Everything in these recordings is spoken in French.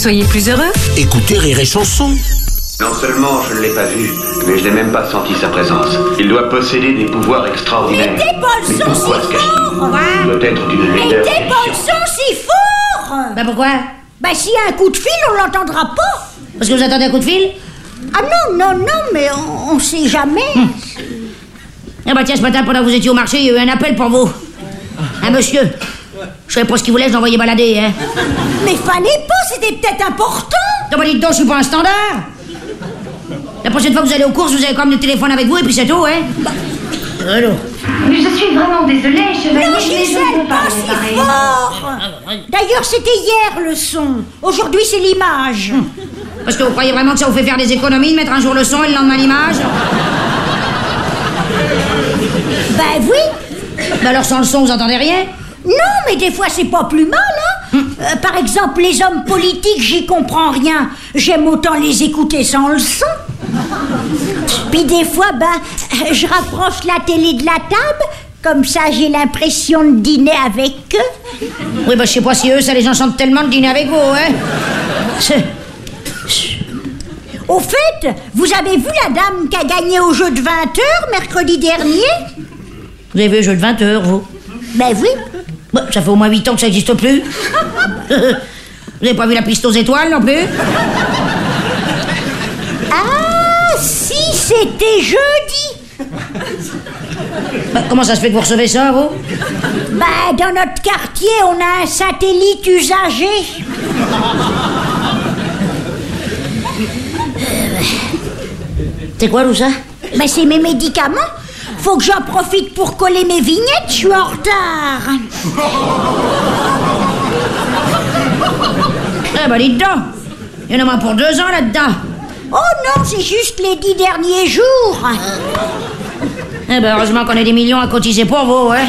soyez plus heureux. Écoutez Rire et Chanson. Non seulement je ne l'ai pas vu, mais je n'ai même pas senti sa présence. Il doit posséder des pouvoirs extraordinaires. Mais tes pourquoi se cache-t-il? fort. Il doit être d'une Mais laideur tes terrifiante. sont si fort. Bah pourquoi? Bah s'il y a un coup de fil, on l'entendra pas. Parce que vous attendez un coup de fil? Ah non, mais on sait jamais. Ah bah tiens, ce matin, pendant que vous étiez au marché, il y a eu un appel pour vous. Un monsieur. Je savais pas ce qu'il voulait, je l'envoyais balader, hein. Mais fallait pas, c'était peut-être important. Non, bah dites donc, je suis pas un standard. La prochaine fois que vous allez aux courses, vous avez quand même le téléphone avec vous et puis c'est tout, hein. Allô. Mais je suis vraiment désolée, chevalier. Non, mais je ne Gisèle, peux pas parler si pareil. fort. D'ailleurs, c'était hier le son. Aujourd'hui, c'est l'image. Parce que vous croyez vraiment que ça vous fait faire des économies de mettre un jour le son et le lendemain l'image? Ben oui. Bah alors sans le son, vous entendez rien? Non, mais des fois, c'est pas plus mal, hein. Par exemple, les hommes politiques, j'y comprends rien. J'aime autant les écouter sans le son. Puis des fois, je rapproche la télé de la table. Comme ça, j'ai l'impression de dîner avec eux. Oui, bah je sais pas si eux, ça les enchante tellement de dîner avec vous, hein. Au fait, vous avez vu la dame qui a gagné au jeu de 20h mercredi dernier? Vous avez vu le jeu de 20h, vous? Ben oui. Bah, ça fait au moins 8 ans que ça n'existe plus. Vous avez pas vu la piste aux étoiles, non plus? Ah, si, c'était jeudi. Bah, comment ça se fait que vous recevez ça, vous? Bah, dans notre quartier, on a un satellite usagé. C'est quoi tout ça? Ben, c'est mes médicaments. Faut que j'en profite pour coller mes vignettes, je suis en retard. Eh bah dites donc, il y en a moins pour 2 ans là-dedans. Oh non, c'est juste les 10 derniers jours. Eh ben heureusement qu'on a des millions à cotiser pour vous, hein.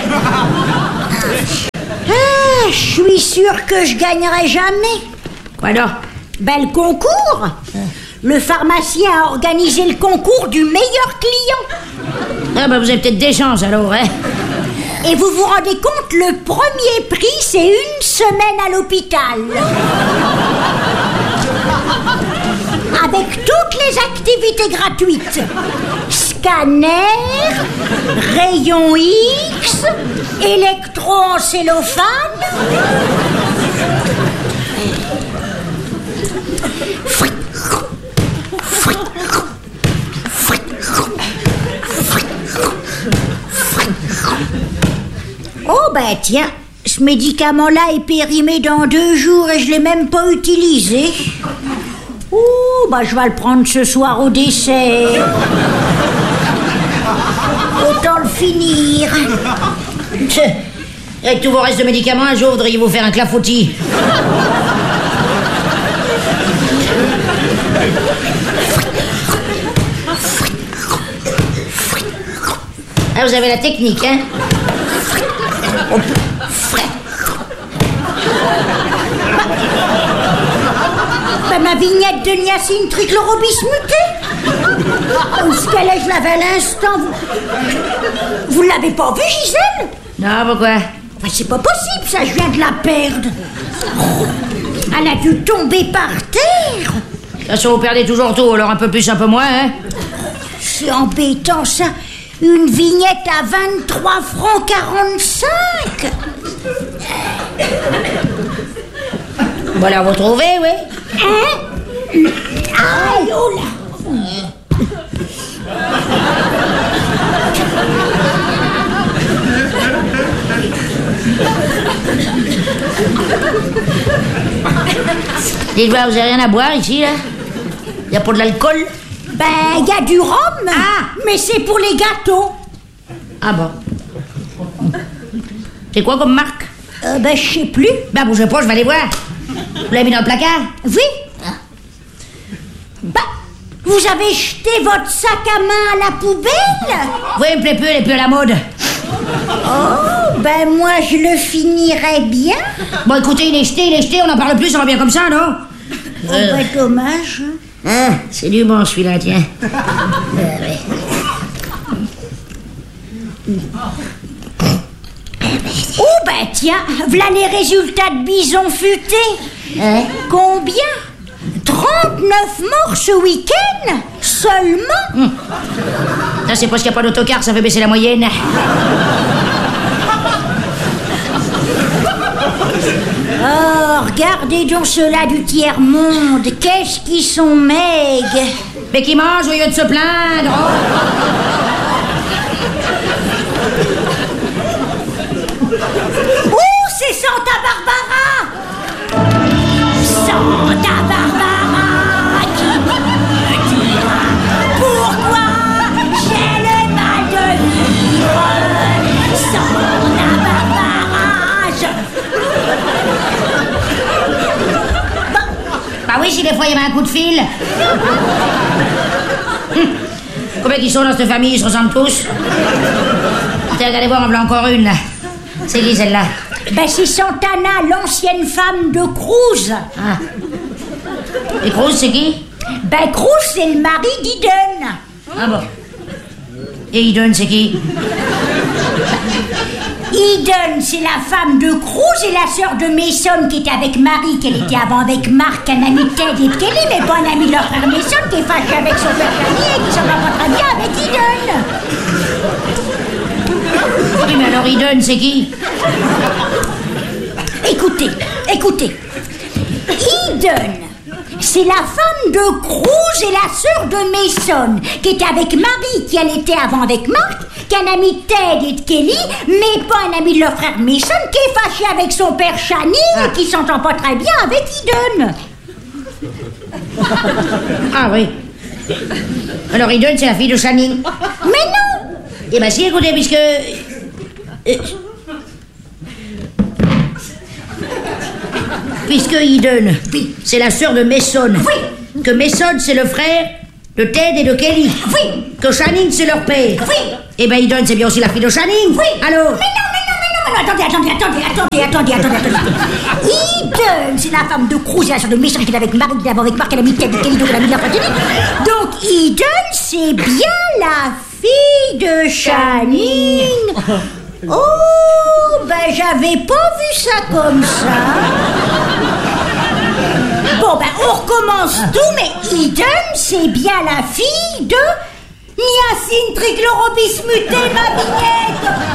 Ah, je suis sûre que je gagnerai jamais. Quoi donc? Ben, le concours. Le pharmacien a organisé le concours du meilleur client. Ah bah vous avez peut-être des chances alors, hein. Et vous vous rendez compte, le premier prix, c'est 1 semaine à l'hôpital. Avec toutes les activités gratuites. Scanner, rayon X, électroencélophane. Oh ben tiens, ce médicament-là est périmé dans 2 jours et je l'ai même pas utilisé. Ouh, bah je vais le prendre ce soir au dessert. Autant le finir. Avec tous vos restes de médicaments, un jour, vous devriez vous faire un clafoutis. Ah, vous avez la technique, hein? Ben, ma vignette de niacine trichlorobismutée. Ce qu'elle est, je l'avais à l'instant. Vous l'avez pas vu, Gisèle? Non, pourquoi? Ben, c'est pas possible, ça, je viens de la perdre. Elle a dû tomber par terre. De toute façon, vous perdez toujours tout, alors un peu plus, un peu moins, hein? C'est embêtant, ça. Une vignette à 23 francs 45. Voilà, vous trouvez, oui? Hein? Aïe, oh là. Dites-moi, vous avez rien à boire ici, là? Y a pas de l'alcool? Ben, il y a du rhum. Ah. Mais c'est pour les gâteaux. Ah bon. C'est quoi comme marque? Ben, je sais plus. Ben, bougez pas, je vais aller voir. Vous l'avez mis dans le placard? Oui. Bah, vous avez jeté votre sac à main à la poubelle? Oui, il me plaît peu, il est plus à la mode. Oh, ben moi je le finirais bien. Bon, écoutez, il est jeté, on en parle plus, ça va bien comme ça, non? Oh, ben dommage. Ah, c'est du bon celui-là, tiens. Oh ben tiens, voilà les résultats de Bison Futé. Combien? 39 morts ce week-end seulement. Ça, c'est parce qu'il n'y a pas d'autocar, ça fait baisser la moyenne. Oh, regardez donc ceux-là du tiers-monde. Qu'est-ce qu'ils sont maigres. Mais qui mangent au lieu de se plaindre. Oh, c'est Santa Barbara. Santa Barbara qui me dira pourquoi j'ai le mal de vivre. Santa Barbara, Bah oui, si des fois il y avait un coup de fil. Combien qu'ils sont dans cette famille, ils se ressemblent tous. Tiens, regardez voir, en voilà encore une là. C'est qui celle-là? Ben c'est Santana, l'ancienne femme de Cruz. Ah. Et Cruz, c'est qui? Ben Cruz, c'est le mari d'Eden. Ah bon. Et Eden, c'est qui? Eden, c'est la femme de Cruz et la sœur de Mason qui était avec Marie, qu'elle était avant avec Marc, un ami de Ted et de Kelly, mais pas un ami de leur frère Mason qui est fâché avec son père Fanny et qui s'en va pas très bien avec Eden. Oui, mais alors Eden, c'est qui? Écoutez. Eden, c'est la femme de Cruz et la sœur de Mason, qui était avec Marie, qui elle était avant avec Marc, qui est un ami de Ted et de Kelly, mais pas un ami de leur frère Mason, qui est fâché avec son père Channing et qui s'entend pas très bien avec Eden. Ah oui. Alors Eden, c'est la fille de Channing. Mais non. Eh ben si, écoutez, puisque... Puisque Eden, c'est la sœur de Mason. Oui. Que Mason, c'est le frère de Ted et de Kelly. Oui. Que Channing, c'est leur père. Oui. Eh ben Eden, c'est bien aussi la fille de Channing. Oui. Alors? Mais non, attendez. Eden, c'est la femme de Cruz et la sœur de Mason qui était avec Marie, d'abord avec Marc, elle a mis Ted et Kelly, donc elle a mis la famille. Donc Eden, c'est bien la fille de Channing. Oh, ben j'avais pas vu ça comme ça. Bon, ben on recommence tout, mais Eden, c'est bien la fille de Niacine trichlorobismutée, ma mignette.